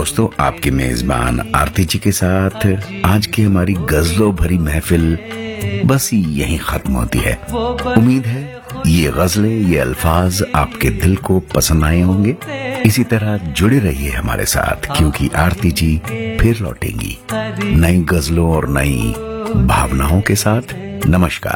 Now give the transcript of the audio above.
दोस्तों, आपके मेजबान आरती जी के साथ आज की हमारी गजलों भरी महफिल बस यहीं खत्म होती है। उम्मीद है ये गजलें, ये अल्फाज आपके दिल को पसंद आए होंगे। इसी तरह जुड़े रहिए हमारे साथ, क्योंकि आरती जी फिर लौटेंगी नई गजलों और नई भावनाओं के साथ। नमस्कार।